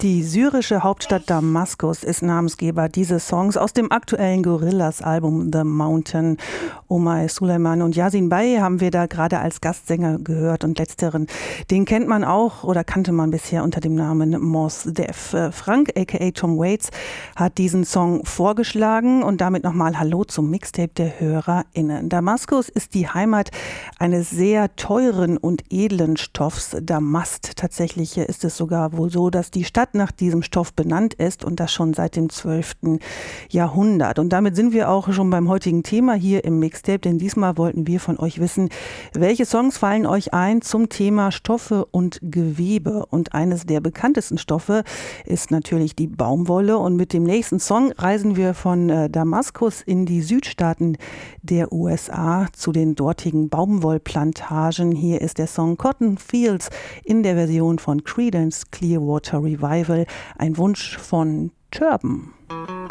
Die syrische Hauptstadt Damaskus ist Namensgeber dieses Songs aus dem aktuellen Gorillaz-Album The Mountain. Omar Suleiman und Yasin Bey haben wir da gerade als Gastsänger gehört und letzteren, den kennt man auch oder kannte man bisher unter dem Namen Mos Def. Frank aka Tom Waits hat diesen Song vorgeschlagen und damit nochmal Hallo zum Mixtape der HörerInnen. Damaskus ist die Heimat eines sehr teuren und edlen Stoffs, Damast. Tatsächlich ist es sogar wohl so, dass die Stadt nach diesem Stoff benannt ist und das schon seit dem 12. Jahrhundert. Und damit sind wir auch schon beim heutigen Thema hier im Mixtape, denn diesmal wollten wir von euch wissen, welche Songs fallen euch ein zum Thema Stoffe und Gewebe. Und eines der bekanntesten Stoffe ist natürlich die Baumwolle. Und mit dem nächsten Song reisen wir von Damaskus in die Südstaaten der USA zu den dortigen Baumwollplantagen. Hier ist der Song Cotton Fields in der Version von Creedence Clearwater Revival. Ein Wunsch von Turban.